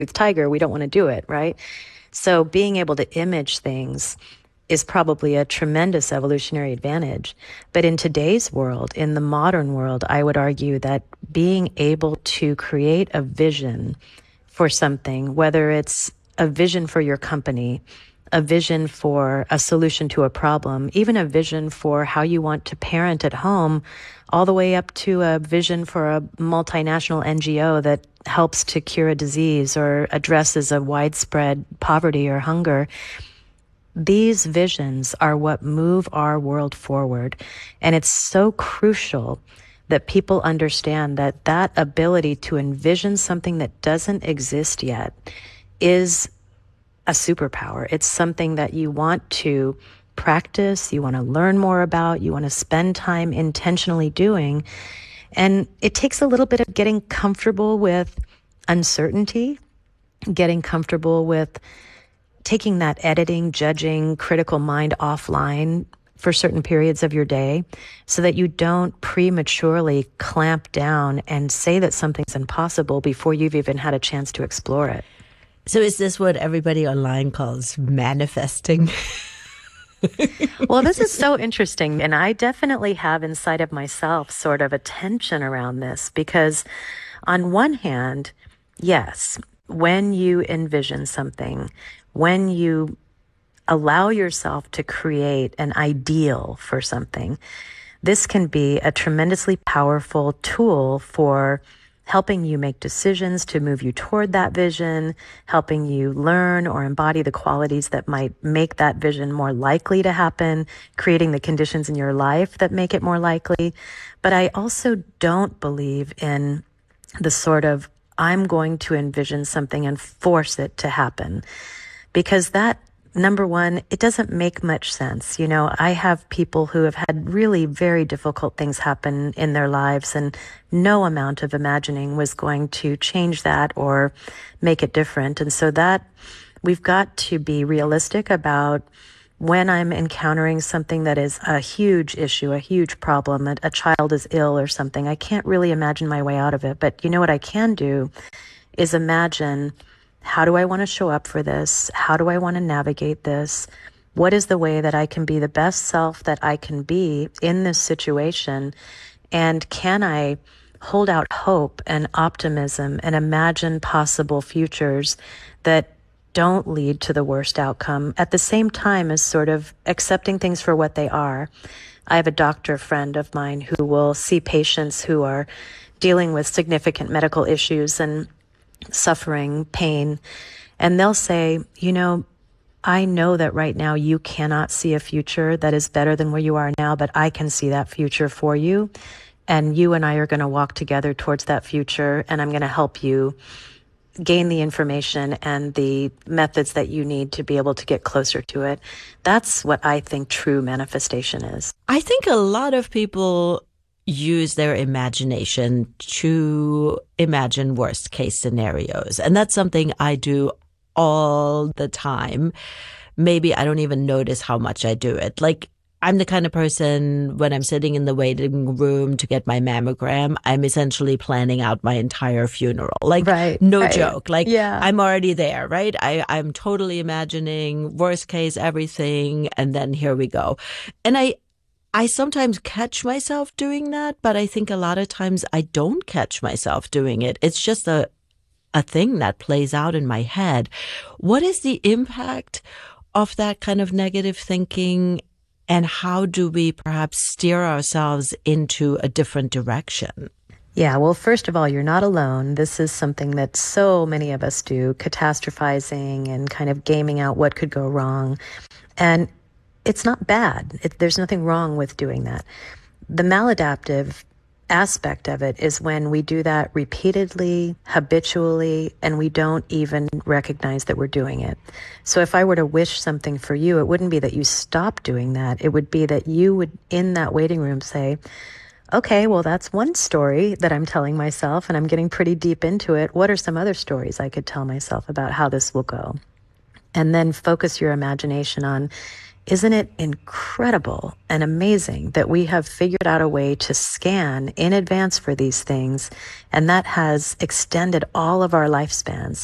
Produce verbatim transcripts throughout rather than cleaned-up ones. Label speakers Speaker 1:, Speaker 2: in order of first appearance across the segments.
Speaker 1: tiger, we don't want to do it, right? So being able to image things is probably a tremendous evolutionary advantage. But in today's world, in the modern world, I would argue that being able to create a vision for something, whether it's a vision for your company, a vision for a solution to a problem, even a vision for how you want to parent at home, all the way up to a vision for a multinational N G O that helps to cure a disease or addresses a widespread poverty or hunger. These visions are what move our world forward. And it's so crucial that people understand that that ability to envision something that doesn't exist yet is a superpower. It's something that you want to practice, you want to learn more about, you want to spend time intentionally doing. And it takes a little bit of getting comfortable with uncertainty, getting comfortable with taking that editing, judging, critical mind offline for certain periods of your day so that you don't prematurely clamp down and say that something's impossible before you've even had a chance to explore it.
Speaker 2: So is this what everybody online calls manifesting?
Speaker 1: Well, this is so interesting. And I definitely have inside of myself sort of a tension around this because on one hand, yes, when you envision something, when you allow yourself to create an ideal for something, this can be a tremendously powerful tool for helping you make decisions to move you toward that vision, helping you learn or embody the qualities that might make that vision more likely to happen, creating the conditions in your life that make it more likely. But I also don't believe in the sort of, I'm going to envision something and force it to happen. Because that, number one, it doesn't make much sense. You know, I have people who have had really very difficult things happen in their lives, and no amount of imagining was going to change that or make it different. And so that we've got to be realistic about when I'm encountering something that is a huge issue, a huge problem, a, a child is ill or something. I can't really imagine my way out of it. But you know what I can do is imagine, how do I want to show up for this? How do I want to navigate this? What is the way that I can be the best self that I can be in this situation? And can I hold out hope and optimism and imagine possible futures that don't lead to the worst outcome at the same time as sort of accepting things for what they are? I have a doctor friend of mine who will see patients who are dealing with significant medical issues and suffering, pain, and they'll say, you know, I know that right now you cannot see a future that is better than where you are now, but I can see that future for you. And you and I are going to walk together towards that future, and I'm going to help you gain the information and the methods that you need to be able to get closer to it. That's what I think true manifestation is.
Speaker 2: I think a lot of people use their imagination to imagine worst case scenarios. And that's something I do all the time. Maybe I don't even notice how much I do it. Like, I'm the kind of person, when I'm sitting in the waiting room to get my mammogram, I'm essentially planning out my entire funeral. Like,
Speaker 1: right,
Speaker 2: no
Speaker 1: right.
Speaker 2: joke. Like,
Speaker 1: yeah.
Speaker 2: I'm already there, right? I, I'm totally imagining worst case everything, and then here we go. And I, I sometimes catch myself doing that, but I think a lot of times I don't catch myself doing it. It's just a, a thing that plays out in my head. What is the impact of that kind of negative thinking? And how do we perhaps steer ourselves into a different direction?
Speaker 1: Yeah, well, first of all, you're not alone. This is something that so many of us do, catastrophizing and kind of gaming out what could go wrong. And it's not bad. It, there's nothing wrong with doing that. The maladaptive aspect of it is when we do that repeatedly, habitually, and we don't even recognize that we're doing it. So if I were to wish something for you, it wouldn't be that you stop doing that. It would be that you would, in that waiting room, say, okay, well, that's one story that I'm telling myself, and I'm getting pretty deep into it. What are some other stories I could tell myself about how this will go? And then focus your imagination on, isn't it incredible and amazing that we have figured out a way to scan in advance for these things, and that has extended all of our lifespans?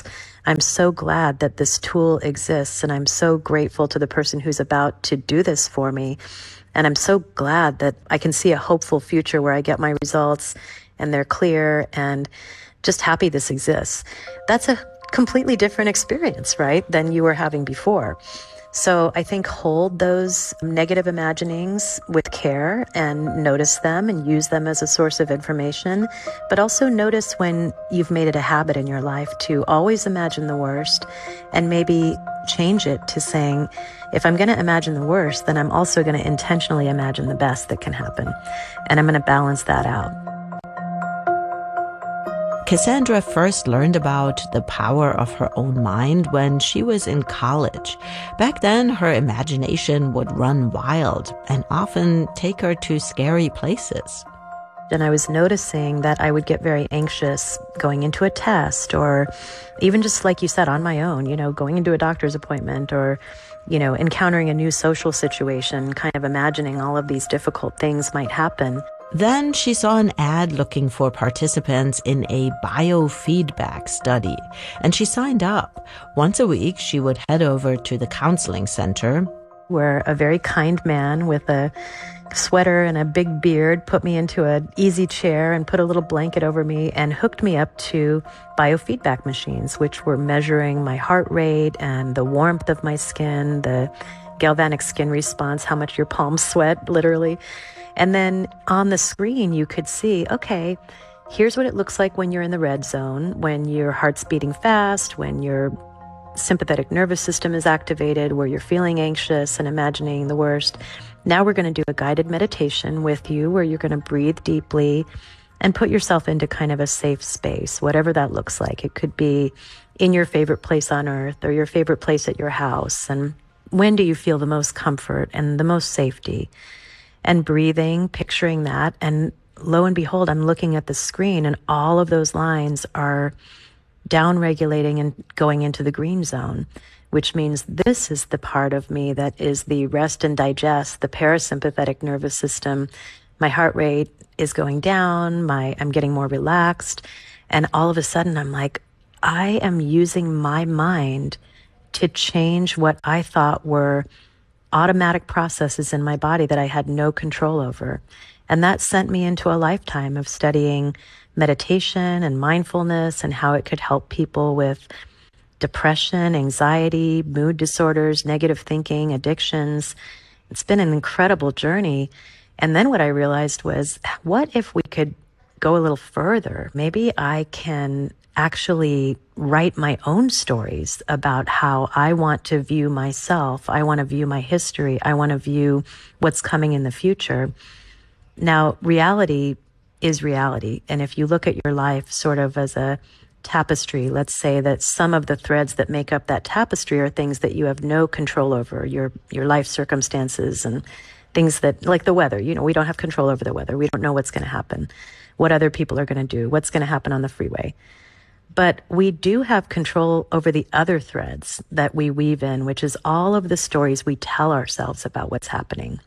Speaker 1: I'm so glad that this tool exists, and I'm so grateful to the person who's about to do this for me. And I'm so glad that I can see a hopeful future where I get my results and they're clear, and just happy this exists. That's a completely different experience, right, than you were having before. So I think hold those negative imaginings with care and notice them and use them as a source of information, but also notice when you've made it a habit in your life to always imagine the worst, and maybe change it to saying, if I'm going to imagine the worst, then I'm also going to intentionally imagine the best that can happen. And I'm going to balance that out.
Speaker 2: Cassandra first learned about the power of her own mind when she was in college. Back then, her imagination would run wild and often take her to scary places.
Speaker 1: And I was noticing that I would get very anxious going into a test, or even just like you said, on my own, you know, going into a doctor's appointment, or, you know, encountering a new social situation, kind of imagining all of these difficult things might happen.
Speaker 2: Then she saw an ad looking for participants in a biofeedback study, and she signed up. Once a week, she would head over to the counseling center,
Speaker 1: where a very kind man with a sweater and a big beard put me into an easy chair and put a little blanket over me and hooked me up to biofeedback machines, which were measuring my heart rate and the warmth of my skin, the galvanic skin response, how much your palms sweat, literally. And then on the screen, you could see, okay, here's what it looks like when you're in the red zone, when your heart's beating fast, when your sympathetic nervous system is activated, where you're feeling anxious and imagining the worst. Now we're going to do a guided meditation with you where you're going to breathe deeply and put yourself into kind of a safe space, whatever that looks like. It could be in your favorite place on earth or your favorite place at your house. And when do you feel the most comfort and the most safety? And breathing, picturing that. And lo and behold, I'm looking at the screen and all of those lines are down-regulating and going into the green zone, which means this is the part of me that is the rest and digest, the parasympathetic nervous system. My heart rate is going down, my I'm getting more relaxed, and all of a sudden I'm like, I am using my mind to change what I thought were automatic processes in my body that I had no control over. And that sent me into a lifetime of studying meditation and mindfulness and how it could help people with depression, anxiety, mood disorders, negative thinking, addictions. It's been an incredible journey. And then what I realized was, what if we could go a little further? Maybe I can actually write my own stories about how I want to view myself. I want to view my history. I want to view what's coming in the future. Now, reality is reality. And if you look at your life sort of as a tapestry, let's say that some of the threads that make up that tapestry are things that you have no control over, your your life circumstances and things that, like the weather, you know, we don't have control over the weather. We don't know what's going to happen, what other people are going to do, what's going to happen on the freeway. But we do have control over the other threads that we weave in, which is all of the stories we tell ourselves about what's happening.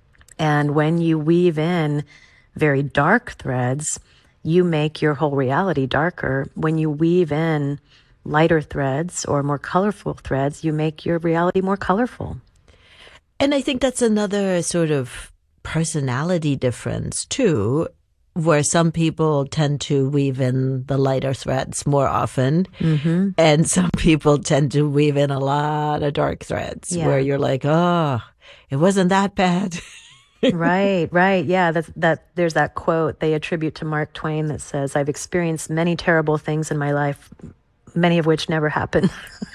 Speaker 1: And when you weave in very dark threads, you make your whole reality darker. When you weave in lighter threads or more colorful threads, you make your reality more colorful.
Speaker 2: And I think that's another sort of personality difference too, where some people tend to weave in the lighter threads more often, mm-hmm. and some people tend to weave in a lot of dark threads, yeah. where you're like, oh, it wasn't that bad.
Speaker 1: Right, right. Yeah, that's, that, there's that quote they attribute to Mark Twain that says, I've experienced many terrible things in my life, many of which never happened.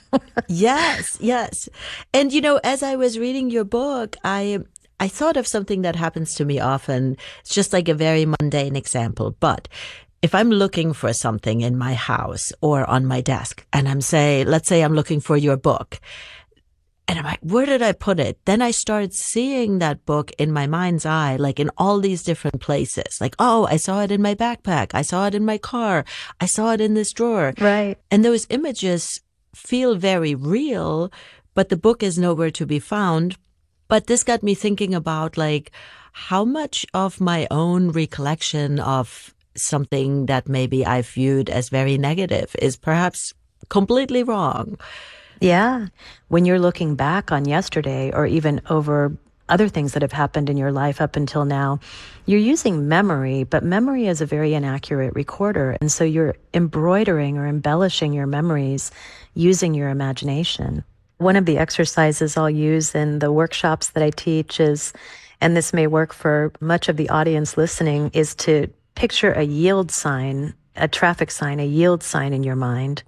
Speaker 2: Yes, yes. And, you know, as I was reading your book, I I thought of something that happens to me often. It's just like a very mundane example. But if I'm looking for something in my house or on my desk, and I'm say, let's say I'm looking for your book, and I'm like, where did I put it? Then I start seeing that book in my mind's eye, like in all these different places. Like, oh, I saw it in my backpack. I saw it in my car. I saw it in this drawer.
Speaker 1: Right.
Speaker 2: And those images feel very real, but the book is nowhere to be found. But this got me thinking about, like, how much of my own recollection of something that maybe I viewed as very negative is perhaps completely wrong.
Speaker 1: Yeah. When you're looking back on yesterday or even over other things that have happened in your life up until now, you're using memory, but memory is a very inaccurate recorder. And so you're embroidering or embellishing your memories using your imagination. One of the exercises I'll use in the workshops that I teach is, and this may work for much of the audience listening, is to picture a yield sign, a traffic sign, a yield sign in your mind.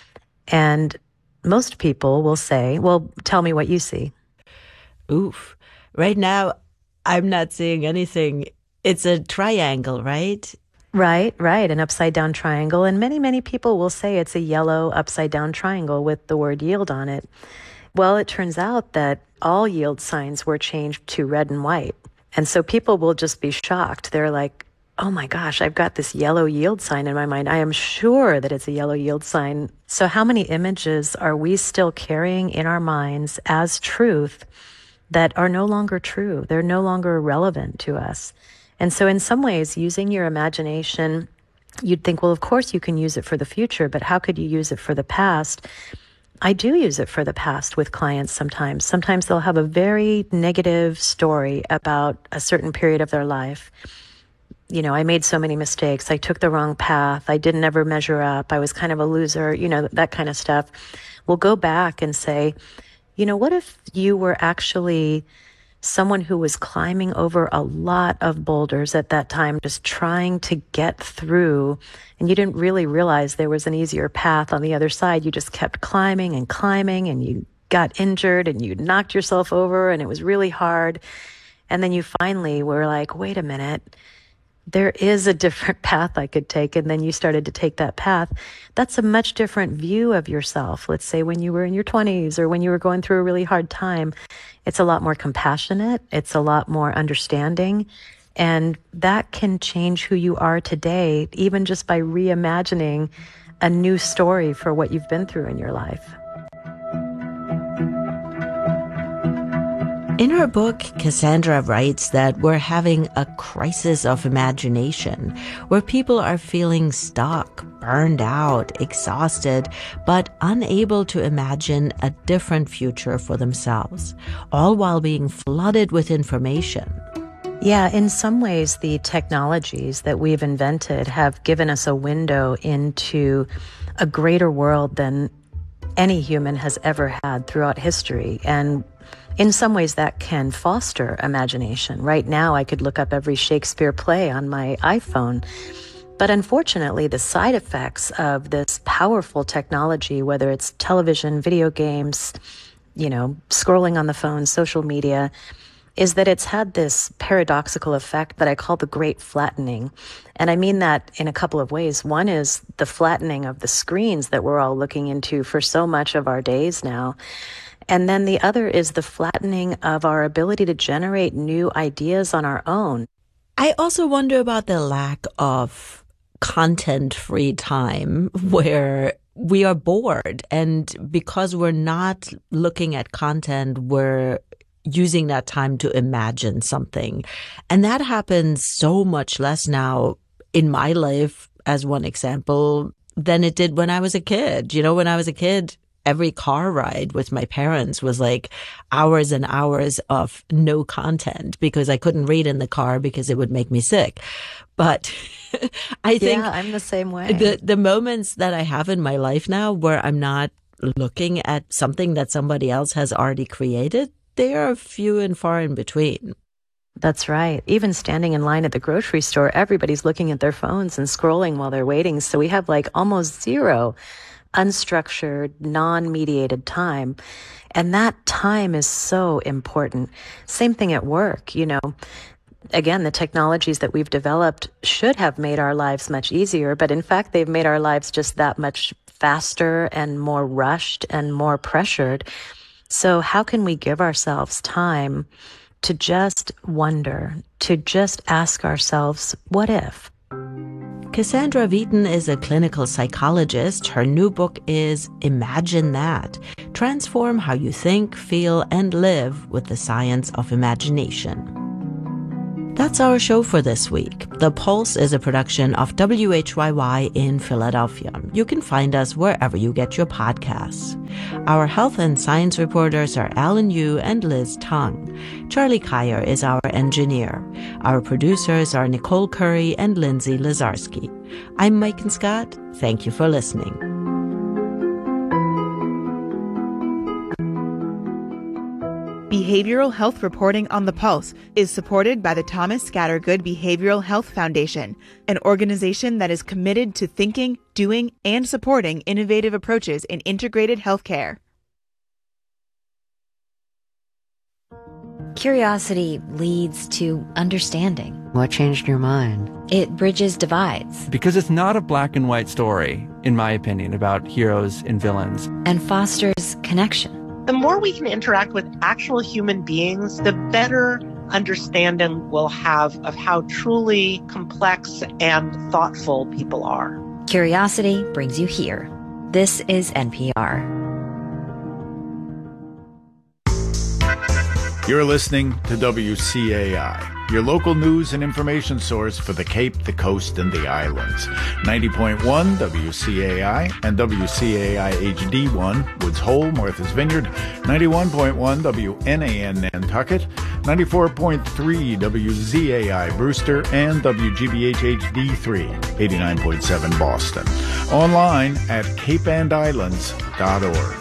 Speaker 1: And most people will say, well, tell me what you see.
Speaker 2: Oof. Right now, I'm not seeing anything. It's a triangle, right?
Speaker 1: Right, right. An upside down triangle. And many, many people will say it's a yellow upside down triangle with the word yield on it. Well, it turns out that all yield signs were changed to red and white. And so people will just be shocked. They're like, oh my gosh, I've got this yellow yield sign in my mind. I am sure that it's a yellow yield sign. So how many images are we still carrying in our minds as truth that are no longer true? They're no longer relevant to us. And so in some ways, using your imagination, you'd think, well, of course you can use it for the future, but how could you use it for the past? I do use it for the past with clients sometimes. Sometimes they'll have a very negative story about a certain period of their life. You know, I made so many mistakes. I took the wrong path. I didn't ever measure up. I was kind of a loser, you know, that kind of stuff. We'll go back and say, you know, what if you were actually someone who was climbing over a lot of boulders at that time, just trying to get through, and you didn't really realize there was an easier path on the other side. You just kept climbing and climbing, and you got injured and you knocked yourself over, and it was really hard. And then you finally were like, wait a minute, there is a different path I could take. And then you started to take that path. That's a much different view of yourself. Let's say when you were in your twenties or when you were going through a really hard time, it's a lot more compassionate. It's a lot more understanding. And that can change who you are today, even just by reimagining a new story for what you've been through in your life.
Speaker 2: In her book, Cassandra writes that we're having a crisis of imagination, where people are feeling stuck, burned out, exhausted, but unable to imagine a different future for themselves, all while being flooded with information.
Speaker 1: Yeah, in some ways, the technologies that we've invented have given us a window into a greater world than any human has ever had throughout history. And in some ways, that can foster imagination. Right now, I could look up every Shakespeare play on my iPhone. But unfortunately, the side effects of this powerful technology, whether it's television, video games, you know, scrolling on the phone, social media, is that it's had this paradoxical effect that I call the great flattening. And I mean that in a couple of ways. One is the flattening of the screens that we're all looking into for so much of our days now. And then the other is the flattening of our ability to generate new ideas on our own.
Speaker 2: I also wonder about the lack of content-free time where we are bored. And because we're not looking at content, we're using that time to imagine something. And that happens so much less now in my life, as one example, than it did when I was a kid. You know, when I was a kid, every car ride with my parents was like hours and hours of no content because I couldn't read in the car because it would make me sick. But I think
Speaker 1: yeah, I'm the same way.
Speaker 2: The, the moments that I have in my life now where I'm not looking at something that somebody else has already created, they are few and far in between.
Speaker 1: That's right. Even standing in line at the grocery store, everybody's looking at their phones and scrolling while they're waiting. So we have like almost zero unstructured, non-mediated time. And that time is so important. Same thing at work, you know. Again, the technologies that we've developed should have made our lives much easier, but in fact, they've made our lives just that much faster and more rushed and more pressured. So how can we give ourselves time to just wonder, to just ask ourselves, what if?
Speaker 2: Cassandra Wheaton is a clinical psychologist. Her new book is Imagine That. Transform how you think, feel, and live with the science of imagination. That's our show for this week. The Pulse is a production of W H Y Y in Philadelphia. You can find us wherever you get your podcasts. Our health and science reporters are Alan Yu and Liz Tong. Charlie Kyer is our engineer. Our producers are Nicole Curry and Lindsay Lazarski. I'm Mike and Scott. Thank you for listening.
Speaker 3: Behavioral health reporting on the Pulse is supported by the Thomas Scattergood Behavioral Health Foundation, an organization that is committed to thinking, doing, and supporting innovative approaches in integrated healthcare.
Speaker 4: Curiosity leads to understanding.
Speaker 5: What changed your mind?
Speaker 4: It bridges divides.
Speaker 6: Because it's not a black and white story, in my opinion, about heroes and villains.
Speaker 4: And fosters connection.
Speaker 7: The more we can interact with actual human beings, the better understanding we'll have of how truly complex and thoughtful people are.
Speaker 4: Curiosity brings you here. This is N P R.
Speaker 8: You're listening to W C A I, your local news and information source for the Cape, the Coast, and the Islands. ninety point one W C A I and W C A I H D one, Woods Hole, Martha's Vineyard, ninety-one point one W N A N Nantucket, ninety-four point three W Z A I Brewster, and W G B H H D three, eighty-nine point seven Boston. Online at cape and islands dot org.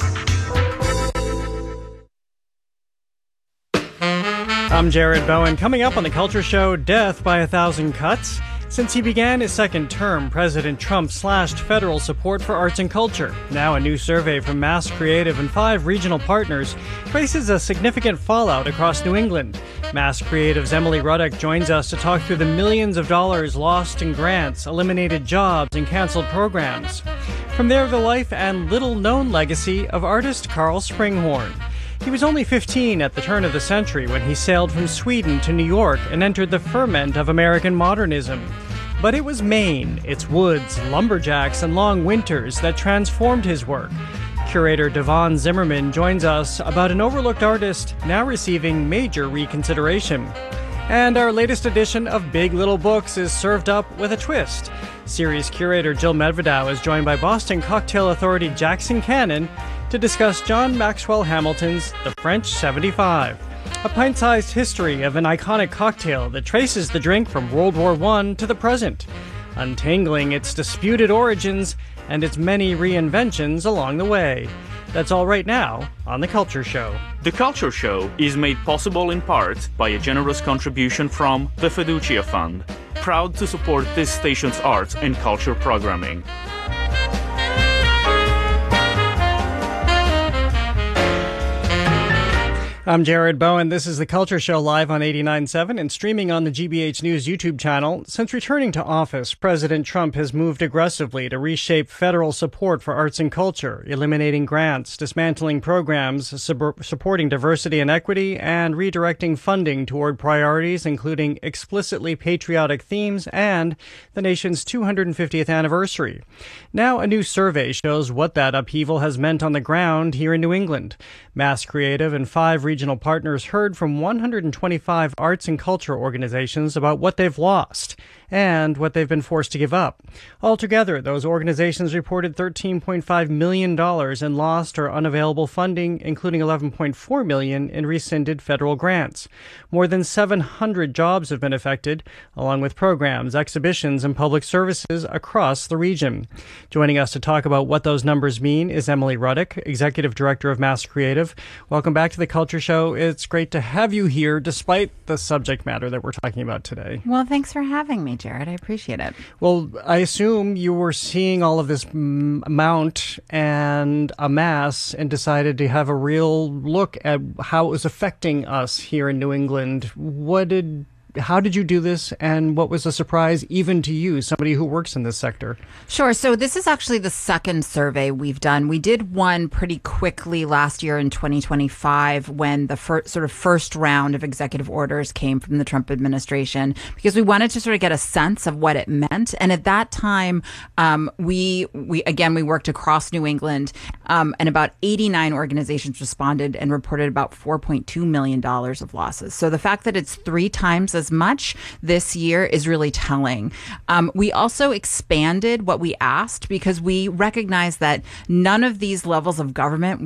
Speaker 9: I'm Jared Bowen. Coming up on The Culture Show, death by a thousand cuts. Since he began his second term, President Trump slashed federal support for arts and culture. Now a new survey from Mass Creative and five regional partners traces a significant fallout across New England. Mass Creative's Emily Ruddock joins us to talk through the millions of dollars lost in grants, eliminated jobs, and canceled programs. From there, the life and little-known legacy of artist Carl Springhorn. He was only fifteen at the turn of the century when he sailed from Sweden to New York and entered the ferment of American modernism. But it was Maine, its woods, lumberjacks, and long winters that transformed his work. Curator Devon Zimmerman joins us about an overlooked artist now receiving major reconsideration. And our latest edition of Big Little Books is served up with a twist. Series curator Jill Medvedow is joined by Boston Cocktail Authority Jackson Cannon to discuss John Maxwell Hamilton's The French seventy-five, a pint-sized history of an iconic cocktail that traces the drink from World War One to the present, untangling its disputed origins and its many reinventions along the way. That's all right now on The Culture Show.
Speaker 10: The Culture Show is made possible in part by a generous contribution from the Fiducia Fund, proud to support this station's arts and culture programming.
Speaker 9: I'm Jared Bowen. This is The Culture Show live on eighty-nine point seven and streaming on the G B H News YouTube channel. Since returning to office, President Trump has moved aggressively to reshape federal support for arts and culture, eliminating grants, dismantling programs, sub- supporting diversity and equity, and redirecting funding toward priorities including explicitly patriotic themes and the nation's two hundred fiftieth anniversary. Now, a new survey shows what that upheaval has meant on the ground here in New England. Mass Creative and five regional partners heard from one hundred twenty-five arts and culture organizations about what they've lost and what they've been forced to give up. Altogether, those organizations reported thirteen point five million dollars in lost or unavailable funding, including eleven point four million dollars in rescinded federal grants. More than seven hundred jobs have been affected, along with programs, exhibitions, and public services across the region. Joining us to talk about what those numbers mean is Emily Ruddock, Executive Director of Mass Creative. Welcome back to The Culture Show. It's great to have you here, despite the subject matter that we're talking about today.
Speaker 11: Well, thanks for having me, Jared. I appreciate it.
Speaker 9: Well, I assume you were seeing all of this m- mount and amass and decided to have a real look at how it was affecting us here in New England. What did, how did you do this, and what was a surprise even to you, somebody who works in this sector?
Speaker 11: Sure. So this is actually the second survey we've done. We did one pretty quickly last year in twenty twenty-five when the first, sort of first round of executive orders came from the Trump administration, because we wanted to sort of get a sense of what it meant. And at that time, um, we we again we worked across New England, um, and about eighty-nine organizations responded and reported about four point two million dollars of losses. So the fact that it's three times as as much this year is really telling. Um, we also expanded what we asked because we recognize that none of these levels of government